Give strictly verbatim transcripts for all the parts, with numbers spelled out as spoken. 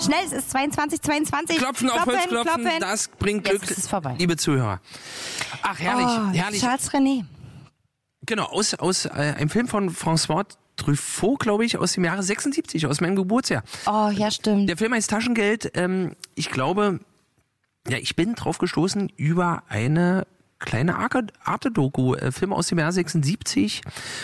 Schnell, es ist zweiundzwanzig, zweiundzwanzig. Klopfen auf Holz, klopfen, klopfen. das bringt Jetzt Glück, ist es vorbei. liebe Zuhörer. Ach, herrlich, Oh, herrlich. Charles René. Genau, aus, aus äh, einem Film von François Truffaut, glaube ich, aus dem Jahre sechsundsiebzig, aus meinem Geburtsjahr. Oh, ja, stimmt. Der Film heißt Taschengeld. Ähm, ich glaube, ja, ich bin drauf gestoßen über eine kleine Arte-Doku, äh, Film aus dem Jahr sechsundsiebzig.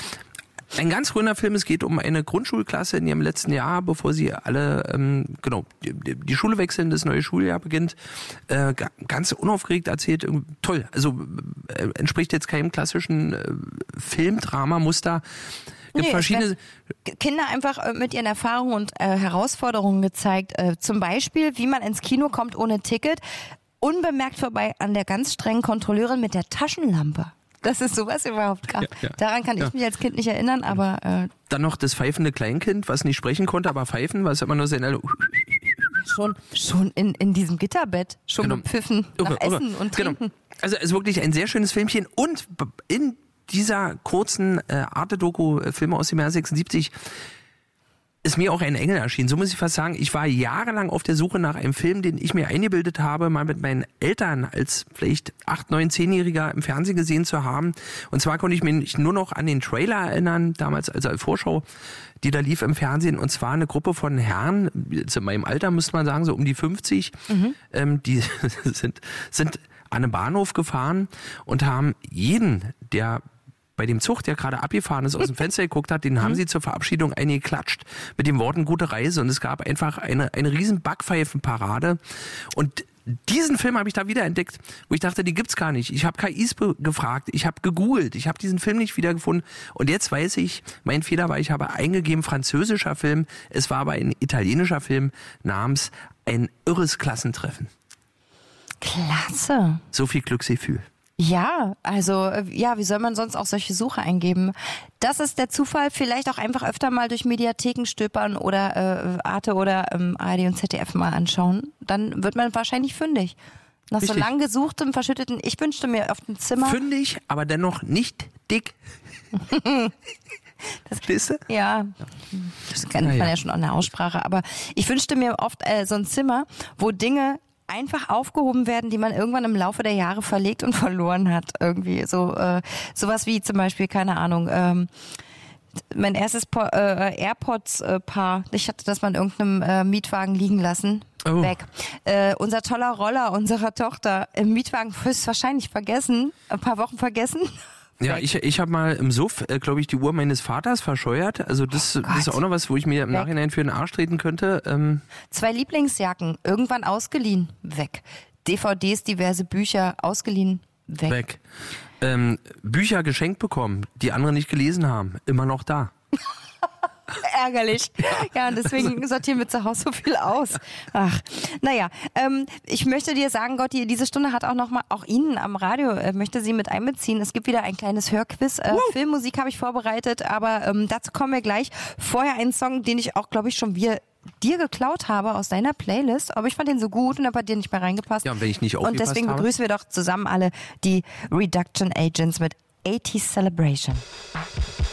Ein ganz grüner Film, es geht um eine Grundschulklasse in ihrem letzten Jahr, bevor sie alle, ähm, genau, die, die Schule wechseln, das neue Schuljahr beginnt. Äh, ganz unaufgeregt erzählt, äh, toll, also äh, entspricht jetzt keinem klassischen äh, Filmdrama-Muster. Gibt Nee, verschiedene Kinder einfach äh, mit ihren Erfahrungen und äh, Herausforderungen gezeigt. Äh, zum Beispiel, wie man ins Kino kommt ohne Ticket, unbemerkt vorbei an der ganz strengen Kontrolleurin mit der Taschenlampe. Dass es sowas überhaupt gab. Ja, ja. Daran kann Ja. ich mich als Kind nicht erinnern, aber äh, Dann noch das pfeifende Kleinkind, was nicht sprechen konnte, aber pfeifen, was immer nur seine schon, schon in, in diesem Gitterbett, schon Genau. gepfiffen nach Irre, irre. Essen und Genau. Trinken. Also es ist wirklich ein sehr schönes Filmchen und in dieser kurzen äh, Arte-Doku-Filme aus dem Jahr sechsundsiebzig ist mir auch ein Engel erschienen. So muss ich fast sagen, ich war jahrelang auf der Suche nach einem Film, den ich mir eingebildet habe, mal mit meinen Eltern als vielleicht acht, neun, zehnjähriger im Fernsehen gesehen zu haben. Und zwar konnte ich mich nur noch an den Trailer erinnern, damals also als Vorschau, die da lief im Fernsehen. Und zwar eine Gruppe von Herren, jetzt in meinem Alter müsste man sagen, so um die fünfzig, mhm. ähm, die sind, sind an einen Bahnhof gefahren und haben jeden, der bei dem Zug, der gerade abgefahren ist, aus dem Fenster geguckt hat, den haben sie zur Verabschiedung eingeklatscht mit den Worten gute Reise. Und es gab einfach eine, eine riesen Backpfeifenparade. Und diesen Film habe ich da wiederentdeckt, wo ich dachte, die gibt's gar nicht. Ich habe K Is gefragt, ich habe gegoogelt, ich habe diesen Film nicht wiedergefunden. Und jetzt weiß ich, mein Fehler war, ich habe eingegeben französischer Film. Es war aber ein italienischer Film namens Ein irres Klassentreffen. Klasse. So viel Glücksgefühl. Ja, also ja, wie soll man sonst auch solche Suche eingeben? Das ist der Zufall, vielleicht auch einfach öfter mal durch Mediatheken stöbern oder äh, Arte oder ähm, A R D und Z D F mal anschauen. Dann wird man wahrscheinlich fündig. Nach Richtig. so lang gesuchtem, verschütteten, ich wünschte mir auf dem Zimmer... Fündig, aber dennoch nicht dick. Verstehst du? Ja, das kennt man ja. ja schon an der Aussprache, aber ich wünschte mir oft äh, so ein Zimmer, wo Dinge einfach aufgehoben werden, die man irgendwann im Laufe der Jahre verlegt und verloren hat. Irgendwie so äh, sowas wie zum Beispiel, keine Ahnung, ähm, mein erstes po- äh, AirPods-Paar, ich hatte das mal in irgendeinem äh, Mietwagen liegen lassen. Oh. Weg. Äh, unser toller Roller unserer Tochter im Mietwagen höchstwahrscheinlich vergessen, ein paar Wochen vergessen. Ja, ich, ich habe mal im Suff, äh, glaube ich, die Uhr meines Vaters verscheuert. Also das, Oh das ist auch noch was, wo ich mir im Weg. Nachhinein für den Arsch treten könnte. Ähm, Zwei Lieblingsjacken, irgendwann ausgeliehen, weg. D V Ds, diverse Bücher, ausgeliehen, weg. weg. Ähm, Bücher geschenkt bekommen, die andere nicht gelesen haben. Immer noch da. Ärgerlich. Ja, und deswegen sortieren wir zu Hause so viel aus. Ach, naja, ähm, ich möchte dir sagen, Gotti, diese Stunde hat auch noch mal, auch Ihnen am Radio, äh, möchte sie mit einbeziehen. Es gibt wieder ein kleines Hörquiz. Äh, Filmmusik habe ich vorbereitet, aber ähm, dazu kommen wir gleich. Vorher einen Song, den ich auch, glaube ich, schon wieder dir geklaut habe aus deiner Playlist, aber ich fand den so gut und er hat bei dir nicht mehr reingepasst. Ja, und wenn ich nicht Und aufgepasst deswegen habe? begrüßen wir doch zusammen alle die Reduction Agents mit eighties Celebration.